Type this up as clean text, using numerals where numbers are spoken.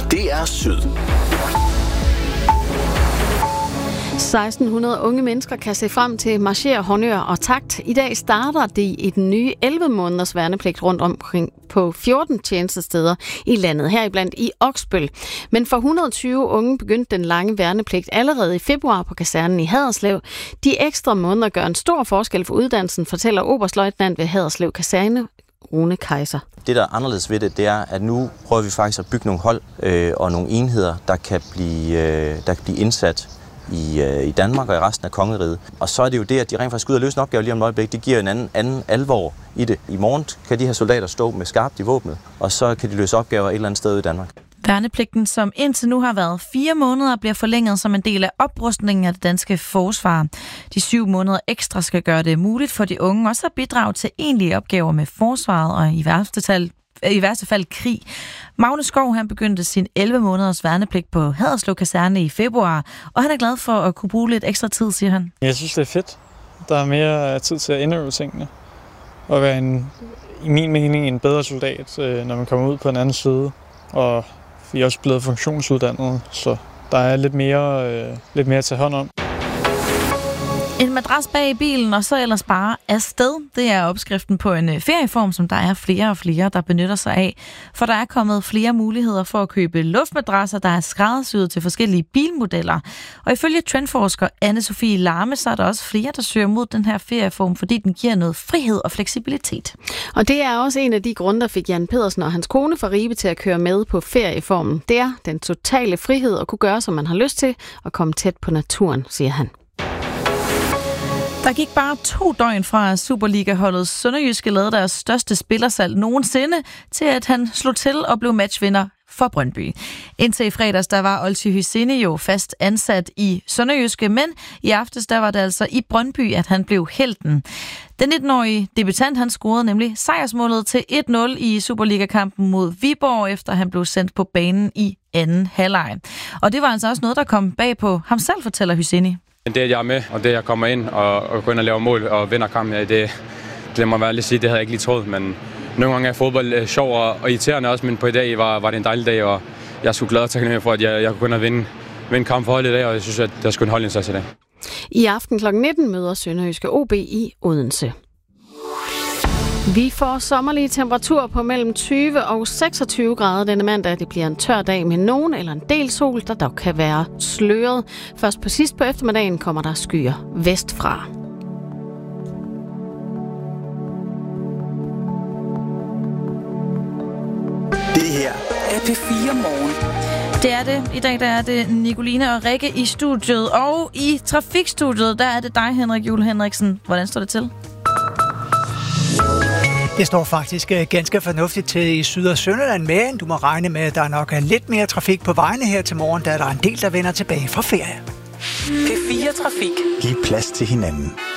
DR Syd. 1600 unge mennesker kan se frem til marcher, honør og takt. I dag starter de i den nye 11 måneders værnepligt rundt omkring på 14 tjenestesteder i landet, heriblandt i Oksbøl. Men for 120 unge begyndte den lange værnepligt allerede i februar på kasernen i Haderslev. De ekstra måneder gør en stor forskel for uddannelsen, fortæller oberstløjtnant ved Haderslev Kaserne, Rune Kaiser. Det, der er anderledes ved det, det er, at nu prøver vi faktisk at bygge nogle hold og nogle enheder, der kan blive indsat i Danmark og i resten af kongeriget. Og så er det jo det, at de rent faktisk skal ud og løse en opgave lige om et øjeblik. Det giver en anden alvor i det. I morgen kan de her soldater stå med skarpt i våbnet, og så kan de løse opgaver et eller andet sted i Danmark. Værnepligten, som indtil nu har været 4 måneder, bliver forlænget som en del af oprustningen af det danske forsvar. De 7 måneder ekstra skal gøre det muligt for de unge også at bidrage til egentlige opgaver med forsvaret og i værste fald krig. Magne Skov, han begyndte sin 11 måneders værnepligt på Haderslev Kaserne i februar, og han er glad for at kunne bruge lidt ekstra tid, siger han. Jeg synes, det er fedt. Der er mere tid til at indøve tingene, og være i min mening en bedre soldat, når man kommer ud på den anden side. Og vi er også blevet funktionsuddannet, så der er lidt mere at tage hånd om. En madras bag i bilen, og så ellers bare afsted. Det er opskriften på en ferieform, som der er flere og flere, der benytter sig af. For der er kommet flere muligheder for at købe luftmadrasser, der er skræddersyet til forskellige bilmodeller. Og ifølge trendforsker Anne-Sophie Larme, så er der også flere, der søger mod den her ferieform, fordi den giver noget frihed og fleksibilitet. Og det er også en af de grunde, der fik Jan Pedersen og hans kone fra Ribe til at køre med på ferieformen. Det er den totale frihed at kunne gøre, som man har lyst til, og komme tæt på naturen, siger han. Der gik bare 2 døgn fra Superliga-holdet Sønderjyske lavede deres største spillersalg nogensinde, til at han slog til og blev matchvinder for Brøndby. Indtil i fredags, der var Olsi Hysini jo fast ansat i Sønderjyske, men i aftes, der var det altså i Brøndby, at han blev helten. Den 19-årige debutant, han scorede nemlig sejrsmålet til 1-0 i Superliga-kampen mod Viborg, efter han blev sendt på banen i anden halvleg. Og det var altså også noget, der kom bag på ham selv, fortæller Hysini. Det, at jeg er med, og det, at jeg kommer ind og går ind og laver mål og vinder kampen, det må være lidt sige, det havde jeg ikke lige troet, men nogle gange er fodbold sjov og irriterende også, men på i dag var det en dejlig dag, og jeg er sgu glad og taknemmelig for, at jeg kunne gå ind og vinde kamp for holdet i dag, og jeg synes, at der skulle en holdindsats i dag. I aften kl. 19 møder Sønderjyske OB i Odense. Vi får sommerlige temperaturer på mellem 20 og 26 grader denne mandag. Det bliver en tør dag med nogen eller en del sol, der dog kan være sløret. Først på sidst på eftermiddagen kommer der skyer vestfra. Det her er P4 Morgen. Det er det. I dag der er det Nicoline og Rikke i studiet, og i trafikstudiet, der er det dig, Henrik Juhl Henriksen. Hvordan står det til? Det står faktisk ganske fornuftigt til i Syd- og Sønderland, men du må regne med, at der nok er lidt mere trafik på vejene her til morgen, da der er en del, der vender tilbage fra ferie. P4 Trafik. Giv plads til hinanden.